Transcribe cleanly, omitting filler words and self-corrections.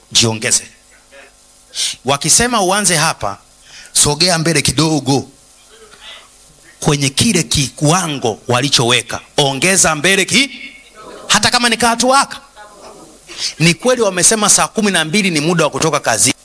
jiongeze. Wakisema uanze hapa, sogea mbele kidogo kwenye kile kiwango walichoweka, ongeza mbele hata kama ni hatua. Ni kweli wamesema saa 12 ni muda wa kutoka kazi.